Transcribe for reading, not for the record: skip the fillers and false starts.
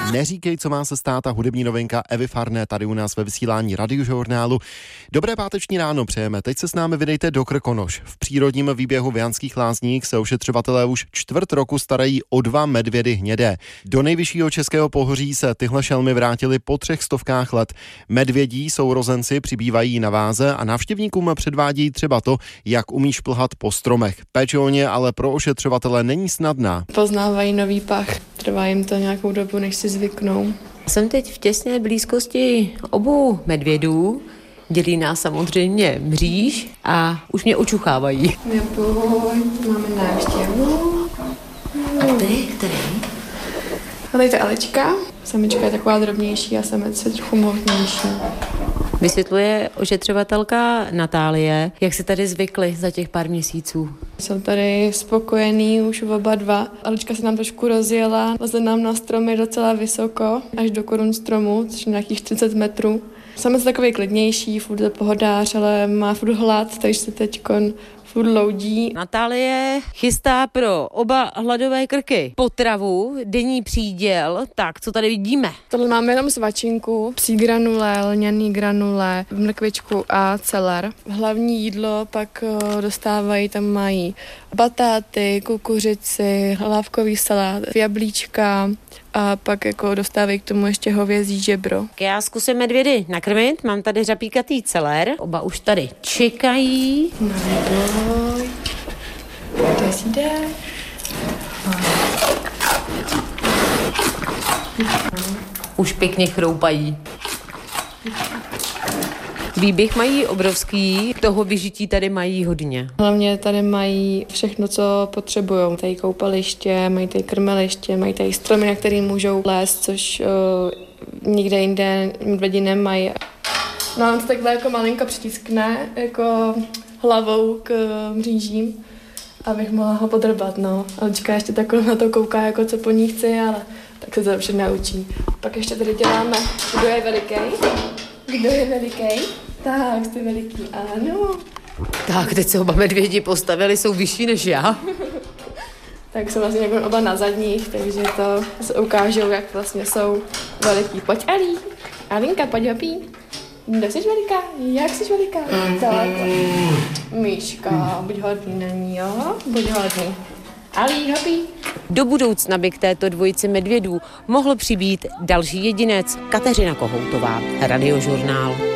Neříkej, co má se stát, a hudební novinka Evy Farné tady u nás ve vysílání Radiožurnálu. Dobré páteční ráno přejeme. Teď se s námi vydejte do Krkonoš. V přírodním výběhu v Janských Lázních se ošetřovatelé už čtvrt roku starají o 2 medvědy hnědé. Do nejvyššího českého pohoří se tyhle šelmy vrátily po 300 let. Medvědí sourozenci přibývají na váze a návštěvníkům předvádí třeba to, jak umí šplhat po stromech. Péče o ně ale pro ošetřovatele není snadná. Poznávají nový pach. Trvá jim to nějakou dobu, než si zvyknou. Jsem teď v těsné blízkosti obou medvědů. Dělí nás samozřejmě mříž a už mě očuchávají. Neboj, máme návštěvu. A ty, který? A tady je Alečka. Samička je taková drobnější a samec je trochu mohutnější. Vysvětluje ošetřovatelka Natálie, jak se tady zvykli za těch pár měsíců. Jsou tady spokojení už oba dva. Alečka se nám trošku rozjela, leze nám na stromy docela vysoko, až do korun stromu, což je nějakých 30 metrů. Samec je takový klidnější, furt je pohodář, ale má furt hlad, takže se teďkon furt loudí. Natálie chystá pro oba hladové krky potravu, denní příděl. Tak, co tady vidíme? Tohle máme jenom svačinku, psí granule, lňaný granule, mrkvičku a celer. Hlavní jídlo pak dostávají, tam mají batáty, kukuřici, hlávkový salát, jablíčka a pak jako dostávají k tomu ještě hovězí žebro. Já zkusím medvědy nakrmit, mám tady řapíkatý celer, oba už tady čekají. Neboj, to si jde. Už pěkně chroupají. Výběh mají obrovský, toho vyžití tady mají hodně. Hlavně tady mají všechno, co potřebují. Tady koupaliště, mají tady krmeliště, mají tady stromy, na který můžou lézt, což nikde jinde medvědi nemají. No on se takhle jako malinko přitiskne jako hlavou k mřížím, abych mohla ho podrbat, no. Alečka ještě takhle na to kouká, jako co po ní chci, ale tak se to už naučí. Pak ještě tady děláme, kdo je veliký. Kdo je veliký? Tak, jste veliký, ano. Tak, teď se oba medvědi postavili, jsou vyšší než já. Tak jsou vlastně jako oba na zadních, takže to se ukážou, jak vlastně jsou veliký. Pojď, Ali. Alinka, pojď hopí. Kdo jsi veliká? Jak jsi veliká? Tak. Myška, buď hodný na ní, jo? Buď hodný. Ali, hopí. Do budoucna by k této dvojici medvědů mohl přibýt další jedinec. Kateřina Kohoutová, Radiožurnál.